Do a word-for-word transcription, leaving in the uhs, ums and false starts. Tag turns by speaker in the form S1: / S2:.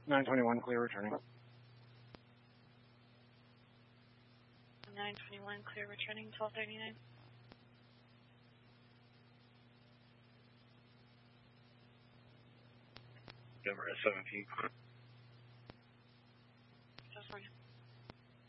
S1: nine twenty-one, clear returning.
S2: nine twenty-one, clear returning, twelve thirty-nine.
S1: Denver at seventeen.
S2: California.